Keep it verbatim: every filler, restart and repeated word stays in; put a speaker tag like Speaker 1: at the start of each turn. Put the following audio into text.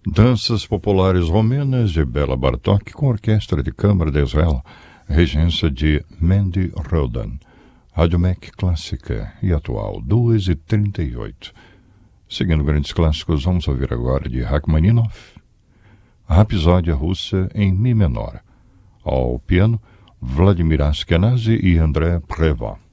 Speaker 1: Danças populares romenas de Bela Bartók com orquestra de câmara de Israel, regência de Mendy Rodan. Rádio M E C clássica e atual, duas e trinta e oito. Seguindo grandes clássicos, vamos ouvir agora de Rachmaninoff, a Rapsódia Russa em Mi menor. Ao piano, Vladimir Ashkenazy e André Prevot.